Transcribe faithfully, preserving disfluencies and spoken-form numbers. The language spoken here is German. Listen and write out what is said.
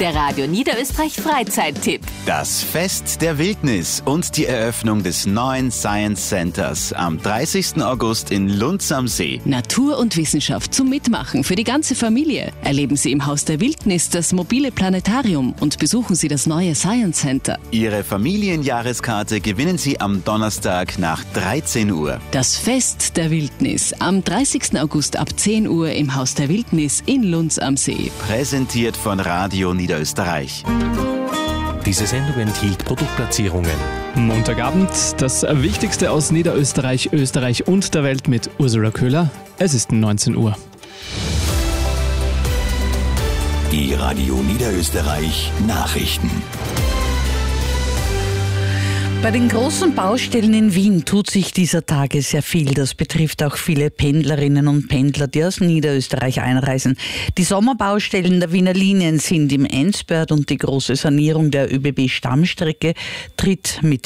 Der Radio Niederösterreich Freizeittipp. Das Fest der Wildnis und die Eröffnung des neuen Science Centers am dreißigsten August in Lunz am See. Natur und Wissenschaft zum Mitmachen für die ganze Familie. Erleben Sie im Haus der Wildnis das mobile Planetarium und besuchen Sie das neue Science Center. Ihre Familienjahreskarte gewinnen Sie am Donnerstag nach dreizehn Uhr. Das Fest der Wildnis am dreißigsten August ab zehn Uhr im Haus der Wildnis in Lunz am See. Präsentiert von Radio Niederösterreich. Diese Sendung enthielt Produktplatzierungen. Montagabend, das Wichtigste aus Niederösterreich, Österreich und der Welt mit Ursula Köhler. Es ist neunzehn Uhr. Die Radio Niederösterreich Nachrichten. Bei den großen Baustellen in Wien tut sich dieser Tage sehr viel. Das betrifft auch viele Pendlerinnen und Pendler, die aus Niederösterreich einreisen. Die Sommerbaustellen der Wiener Linien sind im Endspurt und die große Sanierung der ÖBB-Stammstrecke tritt mit